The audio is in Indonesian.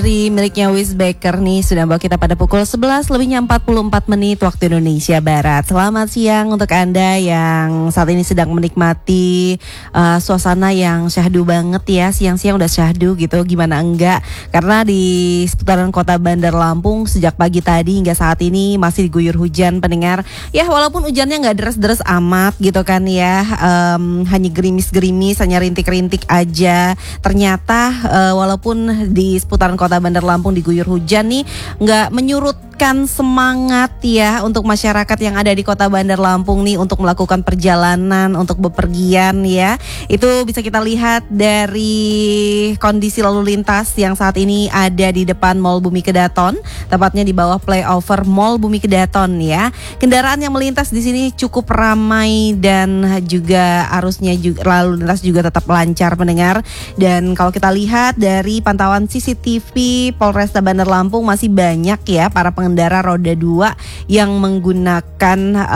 Dari miliknya Wisbaker nih sudah bawa kita pada pukul 11:44 waktu Indonesia Barat. Selamat siang untuk Anda yang saat ini sedang menikmati suasana yang syahdu banget ya. Siang-siang udah syahdu gitu, gimana enggak? Karena di seputaran kota Bandar Lampung sejak pagi tadi hingga saat ini masih diguyur hujan pendengar. Ya walaupun hujannya nggak deres-deres amat gitu kan ya, hanya gerimis-gerimis, hanya rintik-rintik aja. Ternyata walaupun di seputaran kota Bandar Lampung diguyur hujan nih, nggak menyurutkan semangat ya untuk masyarakat yang ada di kota Bandar Lampung nih untuk melakukan perjalanan, untuk bepergian ya. Itu bisa kita lihat dari kondisi lalu lintas yang saat ini ada di depan Mall Bumi Kedaton, tepatnya di bawah flyover Mall Bumi Kedaton ya. Kendaraan yang melintas di sini cukup ramai dan juga arusnya juga, lalu lintas juga tetap lancar pendengar. Dan kalau kita lihat dari pantauan CCTV Polresta Bandar Lampung masih banyak ya para pengendara roda 2 yang menggunakan